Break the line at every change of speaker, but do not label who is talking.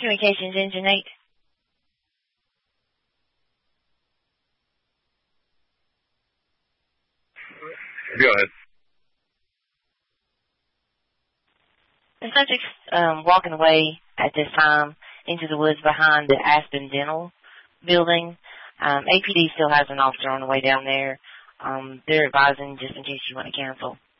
Communications Engine 8.
Go ahead.
The subject's walking away at this time into the woods behind the Aspen Dental building. APD still has an officer on the way down there. They're advising just in case you want to cancel.